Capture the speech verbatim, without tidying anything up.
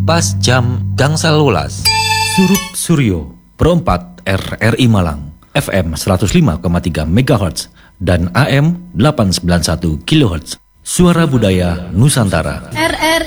Pas jam gangsal welas. Surut Suryo, Perempat R R I Malang, F M seratus lima koma tiga megahertz dan A M delapan ratus sembilan puluh satu kilohertz. Suara Budaya Nusantara. R R